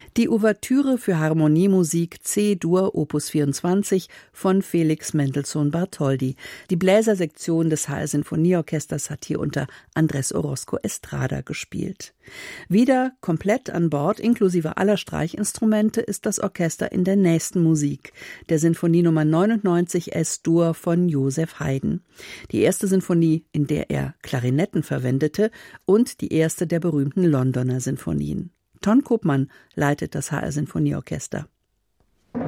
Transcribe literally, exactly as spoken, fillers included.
Die Ouvertüre für Harmoniemusik C-Dur Opus vierundzwanzig von Felix Mendelssohn Bartholdy. Die Bläsersektion des H R Sinfonieorchesters hat hier unter Andrés Orozco Estrada gespielt. Wieder komplett an Bord, inklusive aller Streichinstrumente, ist das Orchester in der nächsten Musik, der Sinfonie Nummer neunundneunzig S-Dur von Joseph Haydn. Die erste Sinfonie, in der er Klarinetten verwendete, und die erste der berühmten Londoner Sinfonien. Ton Koopman leitet das H R Sinfonieorchester.